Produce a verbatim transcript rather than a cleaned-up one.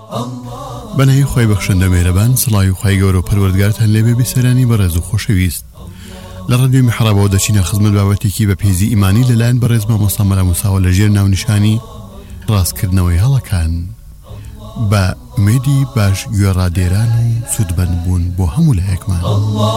بەنهی خۆی بەخشندە میهرەبان سڵاوی خوای گەورە و پەروەردگارتان لێبێ بیسەرانی بەڕێز و خۆشەویست لە ڕادیۆ میحرابەوە دەچینە خزمەت بابەتێکی بە پێیزی ئیمانی لەلایەن بەڕێز مامۆستا مەلا موساوە لەژێر ناونیشانی ڕاستکردنەوەی هەڵەکان بە ئومێدی باش گوێڕادێران و سوودمەند بوون بۆ هەموو لایەکمان.